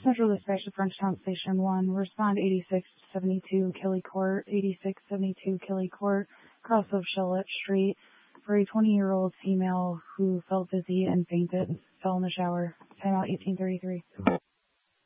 Central Dispatch to Frenchtown Station 1. Respond 8672 Kelly Court, 8672 Kelly Court, cross of Charlotte Street, for a 20-year-old female who felt dizzy and fainted, fell in the shower. Timeout 1833.